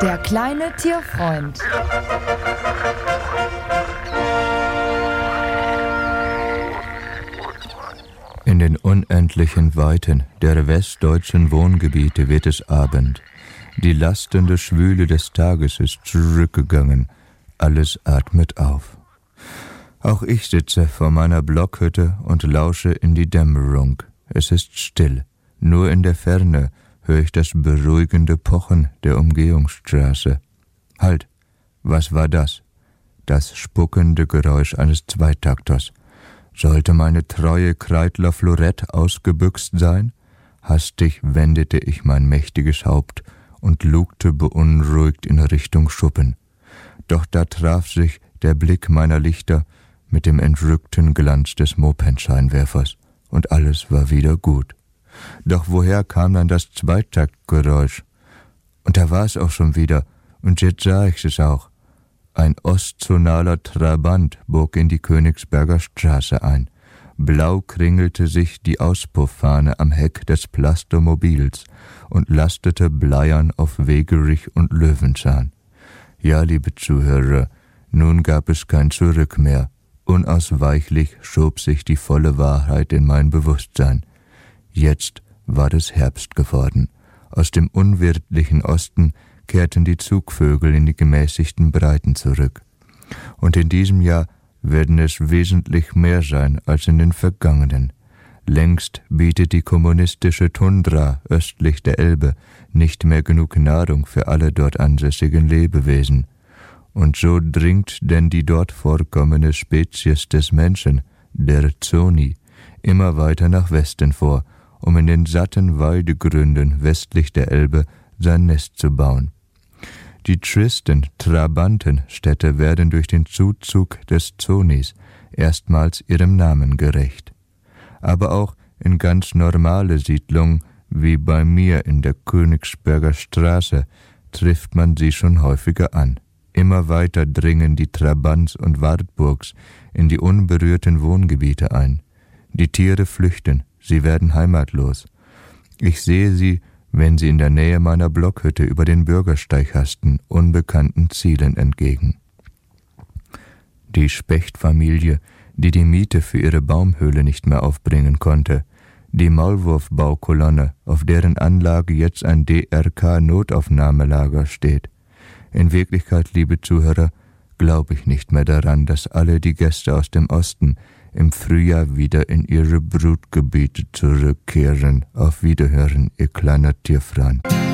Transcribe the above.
Der kleine Tierfreund. In den unendlichen Weiten der westdeutschen Wohngebiete wird es Abend. Die lastende Schwüle des Tages ist zurückgegangen. Alles atmet auf. Auch ich sitze vor meiner Blockhütte und lausche in die Dämmerung. Es ist still. Nur in der Ferne höre ich das beruhigende Pochen der Umgehungsstraße. Halt! Was war das? Das spuckende Geräusch eines Zweitakters. Sollte meine treue Kreidler Florette ausgebüxt sein? Hastig wendete ich mein mächtiges Haupt und lugte beunruhigt in Richtung Schuppen. Doch da traf sich der Blick meiner Lichter mit dem entrückten Glanz des Moped-Scheinwerfers, und alles war wieder gut. Doch woher kam dann das Zweitaktgeräusch? Und da war es auch schon wieder, und jetzt sah ich es auch. Ein ostzonaler Trabant bog in die Königsberger Straße ein. Blau kringelte sich die Auspufffahne am Heck des Plastomobils und lastete bleiern auf Wegerich und Löwenzahn. Ja, liebe Zuhörer, nun gab es kein Zurück mehr. Unausweichlich schob sich die volle Wahrheit in mein Bewusstsein. Jetzt war es Herbst geworden. Aus dem unwirtlichen Osten kehrten die Zugvögel in die gemäßigten Breiten zurück. Und in diesem Jahr werden es wesentlich mehr sein als in den vergangenen. Längst bietet die kommunistische Tundra östlich der Elbe nicht mehr genug Nahrung für alle dort ansässigen Lebewesen. Und so dringt denn die dort vorkommende Spezies des Menschen, der Zoni, immer weiter nach Westen vor, um in den satten Weidegründen westlich der Elbe sein Nest zu bauen. Die tristen Trabantenstädte werden durch den Zuzug des Zonis erstmals ihrem Namen gerecht. Aber auch in ganz normale Siedlungen, wie bei mir in der Königsberger Straße, trifft man sie schon häufiger an. Immer weiter dringen die Trabants und Wartburgs in die unberührten Wohngebiete ein. Die Tiere flüchten, sie werden heimatlos. Ich sehe sie, wenn sie in der Nähe meiner Blockhütte über den Bürgersteig hasten, unbekannten Zielen entgegen. Die Spechtfamilie, die die Miete für ihre Baumhöhle nicht mehr aufbringen konnte, die Maulwurfbaukolonne, auf deren Anlage jetzt ein DRK-Notaufnahmelager steht. In Wirklichkeit, liebe Zuhörer, glaube ich nicht mehr daran, dass alle die Gäste aus dem Osten im Frühjahr wieder in ihre Brutgebiete zurückkehren. Auf Wiederhören, ihr kleiner Tierfreund.